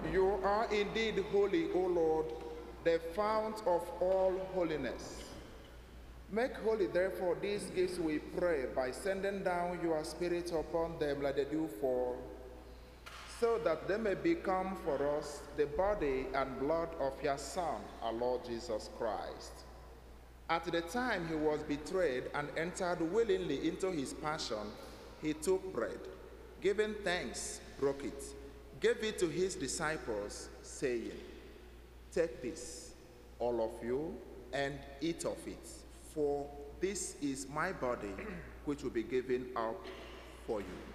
You are indeed holy, O Lord, the fount of all holiness. Make holy, therefore, these gifts, we pray, by sending down your Spirit upon them like the dew fall, so that they may become for us the body and blood of your Son, our Lord Jesus Christ. At the time he was betrayed and entered willingly into his passion, he took bread, giving thanks, broke it, gave it to his disciples, saying, "Take this, all of you, and eat of it, for this is my body, which will be given up for you."